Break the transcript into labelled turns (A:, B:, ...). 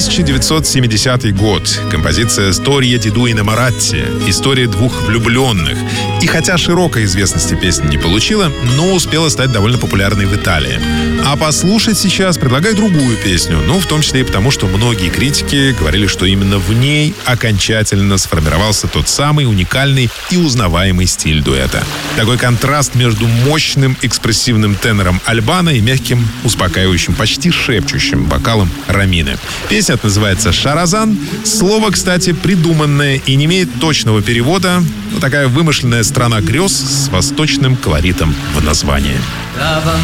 A: 1970 год. Композиция «Storia di due innamorati» — «История двух влюбленных». И хотя широкой известности песня не получила, но успела стать довольно популярной в Италии. А послушать сейчас предлагаю другую песню. В том числе и потому, что многие критики говорили, что именно в ней окончательно сформировался тот самый уникальный и узнаваемый стиль дуэта. Такой контраст между мощным экспрессивным тенором Альбано и мягким, успокаивающим, почти шепчущим вокалом Ромины. Песня называется «Шаразан». Слово, кстати, придуманное и не имеет точного перевода. Такая вымышленная страна грез с восточным колоритом в названии.